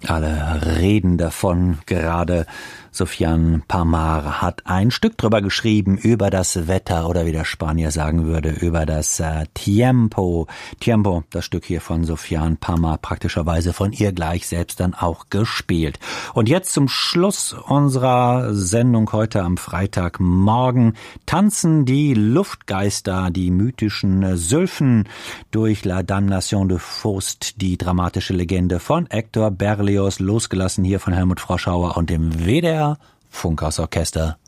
Alle reden davon. Gerade Sofiane Pamar hat ein Stück drüber geschrieben, über das Wetter oder wie der Spanier sagen würde, über das Tiempo. Tiempo, das Stück hier von Sofiane Pamar, praktischerweise von ihr gleich selbst dann auch gespielt. Und jetzt zum Schluss unserer Sendung heute am Freitagmorgen tanzen die Luftgeister, die mythischen Sylphen durch La Damnation de Faust, die dramatische Legende von Hector Berlioz, losgelassen hier von Helmut Froschauer und dem WDR Funkhausorchester.